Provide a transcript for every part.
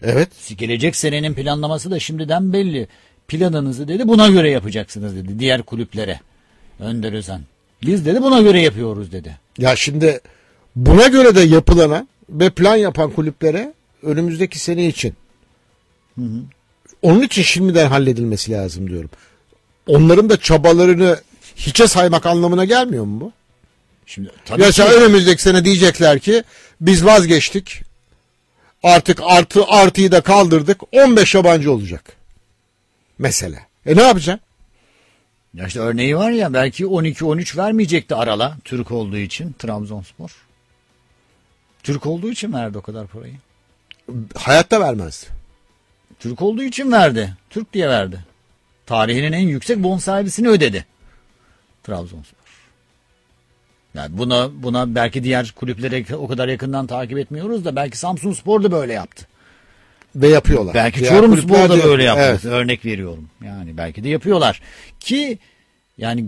Evet. Gelecek senenin planlaması da şimdiden belli. Planınızı dedi buna göre yapacaksınız dedi diğer kulüplere. Önder Özen. Biz dedi buna göre yapıyoruz dedi. Ya şimdi buna göre de yapılana ve plan yapan kulüplere önümüzdeki sene için onun için şimdiden halledilmesi lazım diyorum. Onların da çabalarını hiçe saymak anlamına gelmiyor mu bu? Şimdi tabii Ya önümüzdeki sene diyecekler ki biz vazgeçtik. Artık artıyı da kaldırdık. 15 yabancı olacak. Mesela. Ne yapacaksın? ya işte örneği var ya belki 12-13 vermeyecekti Aral'a Türk olduğu için Trabzonspor. Türk olduğu için verdi o kadar parayı. Hayatta vermezdi. Türk olduğu için verdi. Türk diye verdi. Tarihinin en yüksek bonservisini ödedi Trabzonspor. Yani buna belki diğer kulüplere o kadar yakından takip etmiyoruz da belki Samsunspor da böyle yaptı. Ve yapıyorlar. Belki Diğer Çorumspor da kulüpler de böyle yaptı. Evet. Örnek veriyorum. Yani belki de yapıyorlar. Ki yani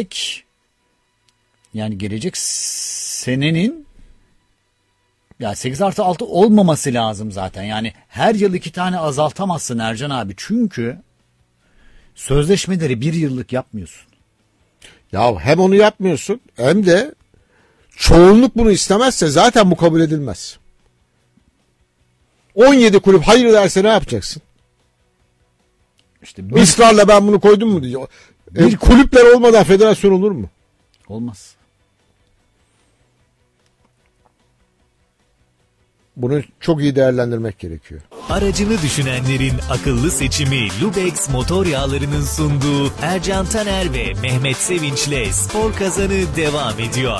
gelecek senenin ya 8+6 olmaması lazım zaten. Yani her yıl 2 tane azaltamazsın Ercan abi. Çünkü sözleşmeleri 1 yıllık yapmıyorsun. Ya hem onu yapmıyorsun hem de çoğunluk bunu istemezse zaten bu kabul edilmez. 17 kulüp hayır derse ne yapacaksın? İşte Israrla ben bunu koydum mu diyor. Kulüpler olmadan federasyon olur mu? olmaz. Bunu çok iyi değerlendirmek gerekiyor. Aracını düşünenlerin akıllı seçimi Lubex motor yağlarının sunduğu Ercan Taner ve Mehmet Sevinç'le Spor Kazanı devam ediyor.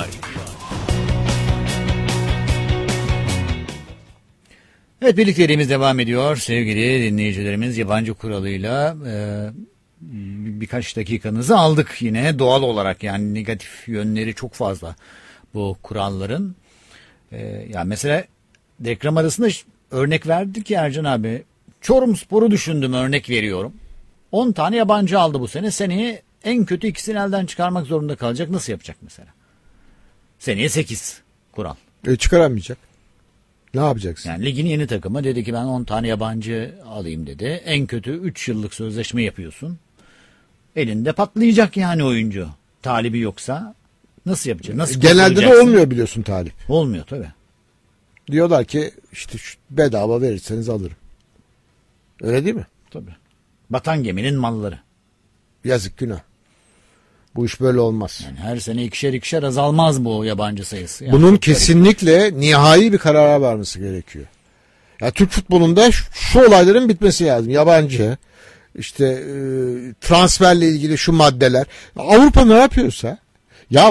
Evet, birlikteliğimiz devam ediyor sevgili dinleyicilerimiz. Yabancı kuralıyla birkaç dakikanızı aldık yine doğal olarak, yani negatif yönleri çok fazla bu kuralların. Yani mesela reklam arasında örnek verdik ya Ercan abi. Çorumspor'u düşündüm, örnek veriyorum. 10 tane yabancı aldı bu sene. Seneye en kötü ikisini elden çıkarmak zorunda kalacak. Nasıl yapacak mesela? Seneye 8 kural. Çıkaramayacak. Ne yapacaksın? Yani ligin yeni takımı dedi ki ben 10 tane yabancı alayım dedi. En kötü 3 yıllık sözleşme yapıyorsun. Elinde patlayacak yani oyuncu. Talibi yoksa nasıl yapacak? Nasıl Genelde de olmuyor biliyorsun talip. Olmuyor tabii. Diyorlar ki işte bedava verirseniz alırım. Öyle değil mi? Tabii. Batan geminin malları. Yazık, günah. Bu iş böyle olmaz. Yani her sene ikişer azalmaz bu yabancı sayısı. Yani bunun kesinlikle nihai bir karara varması gerekiyor. Ya Türk futbolunda şu olayların bitmesi lazım. Yabancı, işte transferle ilgili şu maddeler. Avrupa ne yapıyorsa ya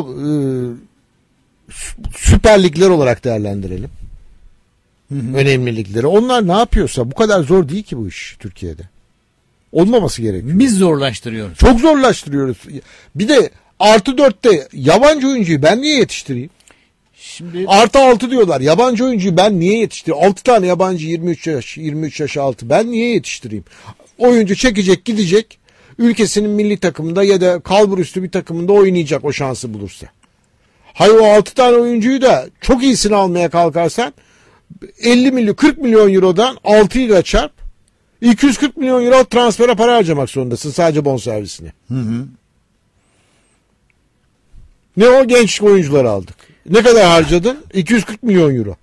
süper ligler olarak değerlendirelim. Önemli ligleri. Onlar ne yapıyorsa bu kadar zor değil ki bu iş Türkiye'de. Olmaması gerekiyor. biz zorlaştırıyoruz. Çok zorlaştırıyoruz. Bir de +4'te yabancı oyuncuyu ben niye yetiştireyim? Şimdi +6 diyorlar. Yabancı oyuncuyu ben niye yetiştireyim? 6 tane yabancı 23 yaş altı. Ben niye yetiştireyim? Oyuncu çekecek, gidecek. Ülkesinin milli takımında ya da kalburüstü bir takımında oynayacak o şansı bulursa. Hayır, o 6 tane oyuncuyu da çok iyisini almaya kalkarsan 50 milyon 40 milyon eurodan 6 ile çarp 240 milyon euro transfere para harcamak zorundasın sadece bonservisini. Ne o genç oyuncuları aldık. Ne kadar harcadın? 240 milyon euro.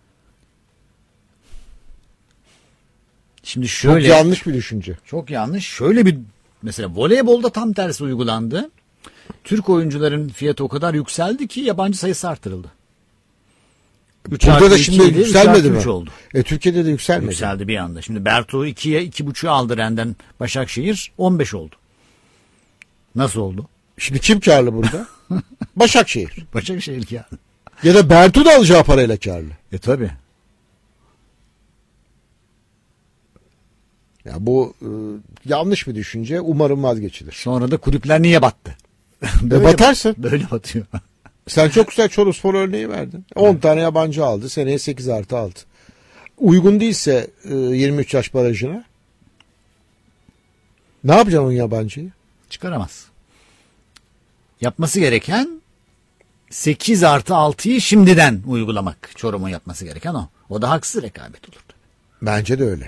Şimdi şöyle. Çok yanlış bir düşünce. Çok yanlış. Şöyle bir mesela voleybolda tam tersi uygulandı. Türk oyuncuların fiyatı o kadar yükseldi ki yabancı sayısı artırıldı. Burada da şimdi yükselmedi mi? Oldu. Türkiye'de de yükselmedi. Yükseldi bir anda. Şimdi Bertu 2'ye 2,5'u aldı Ren'den Başakşehir, 15 oldu. Nasıl oldu? Şimdi kim karlı burada? Başakşehir. Başakşehir karlı. Ya da Bertu da alacağı parayla karlı. Tabii. Ya bu yanlış bir düşünce. Umarım vazgeçilir. Sonra da kulüpler niye battı? Batarsın. Böyle batıyor. Sen çok güzel Çorumspor örneği verdin. 10 tane yabancı aldı. Seneye 8+6. Uygun değilse 23 yaş barajına ne yapacaksın onun yabancıyı? Çıkaramaz. Yapması gereken 8+6'yı şimdiden uygulamak. Çorum'un yapması gereken o. O da haksız rekabet olur. Bence de öyle.